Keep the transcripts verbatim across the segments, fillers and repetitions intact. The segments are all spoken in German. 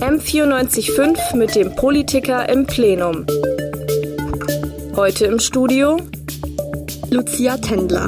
M vierundneunzig Komma fünf mit dem Politiker im Plenum. Heute im Studio Lucia Tendler.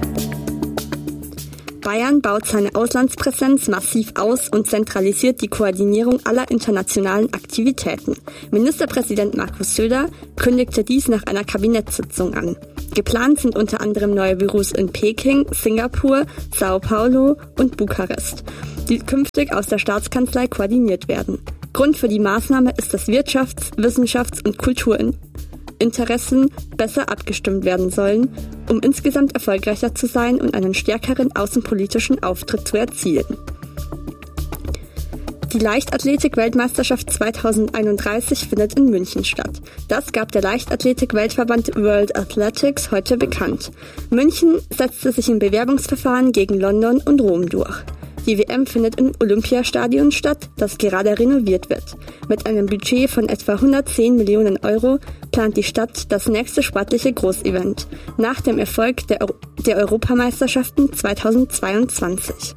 Bayern baut seine Auslandspräsenz massiv aus und zentralisiert die Koordinierung aller internationalen Aktivitäten. Ministerpräsident Markus Söder kündigte dies nach einer Kabinettssitzung an. Geplant sind unter anderem neue Büros in Peking, Singapur, Sao Paulo und Bukarest, die künftig aus der Staatskanzlei koordiniert werden. Grund für die Maßnahme ist, dass Wirtschafts-, Wissenschafts- und Kulturinteressen besser abgestimmt werden sollen, um insgesamt erfolgreicher zu sein und einen stärkeren außenpolitischen Auftritt zu erzielen. Die Leichtathletik-Weltmeisterschaft zweitausendeinunddreißig findet in München statt. Das gab der Leichtathletik-Weltverband World Athletics heute bekannt. München setzte sich im Bewerbungsverfahren gegen London und Rom durch. Die W M findet im Olympiastadion statt, das gerade renoviert wird. Mit einem Budget von etwa hundertzehn Millionen Euro plant die Stadt das nächste sportliche Großevent nach dem Erfolg der, Euro- der Europameisterschaften zweitausendzweiundzwanzig.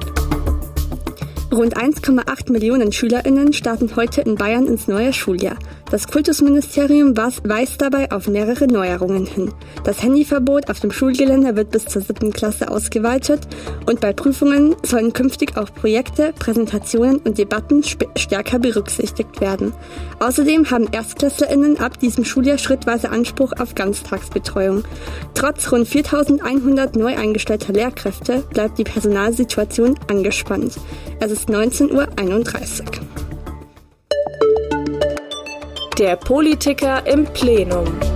Rund eins Komma acht Millionen SchülerInnen starten heute in Bayern ins neue Schuljahr. Das Kultusministerium weist dabei auf mehrere Neuerungen hin. Das Handyverbot auf dem Schulgelände wird bis zur siebten Klasse ausgeweitet und bei Prüfungen sollen künftig auch Projekte, Präsentationen und Debatten sp- stärker berücksichtigt werden. Außerdem haben ErstklässlerInnen ab diesem Schuljahr schrittweise Anspruch auf Ganztagsbetreuung. Trotz rund viertausendeinhundert neu eingestellter Lehrkräfte bleibt die Personalsituation angespannt. Es ist neunzehn Uhr einunddreißig. der Politiker im Plenum.